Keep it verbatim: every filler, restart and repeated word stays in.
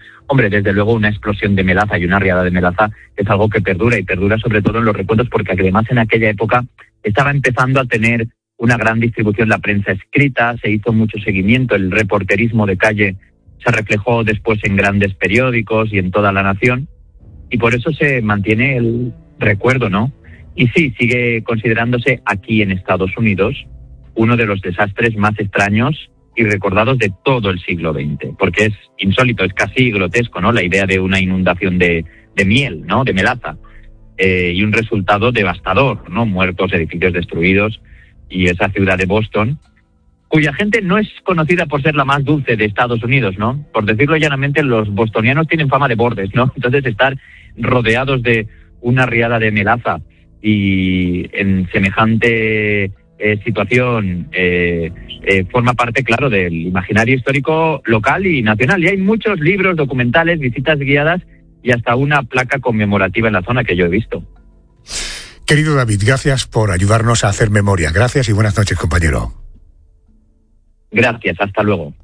Hombre, desde luego una explosión de melaza y una riada de melaza es algo que perdura, y perdura sobre todo en los recuerdos, porque además en aquella época estaba empezando a tener una gran distribución la prensa escrita, se hizo mucho seguimiento, el reporterismo de calle se reflejó después en grandes periódicos y en toda la nación, y por eso se mantiene el recuerdo, ¿no? Y sí, sigue considerándose aquí en Estados Unidos uno de los desastres más extraños y recordados de todo el siglo veinte, porque es insólito, es casi grotesco, ¿no? La idea de una inundación de, de miel, ¿no? De melaza, eh, y un resultado devastador, ¿no? Muertos, edificios destruidos, y esa ciudad de Boston, cuya gente no es conocida por ser la más dulce de Estados Unidos, ¿no? Por decirlo llanamente, los bostonianos tienen fama de bordes, ¿no? Entonces estar rodeados de una riada de melaza y en semejante eh, situación eh, eh, forma parte, claro, del imaginario histórico local y nacional. Y hay muchos libros, documentales, visitas guiadas y hasta una placa conmemorativa en la zona que yo he visto. Querido David, gracias por ayudarnos a hacer memoria. Gracias y buenas noches, compañero. Gracias, hasta luego.